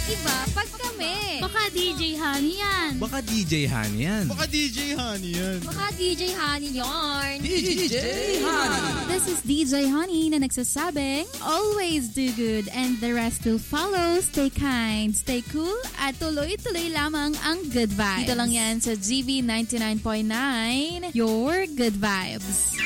Iba pag kami. Baka DJ Honey yan. Baka DJ Honey yan. Baka DJ Honey yan. Baka DJ Honey yarn. DJ Honey. This is DJ Honey na nagsasabing, always do good and the rest will follow. Stay kind, stay cool, at tuloy-tuloy lamang ang good vibes. Dito lang yan sa GV 99.9, your good vibes.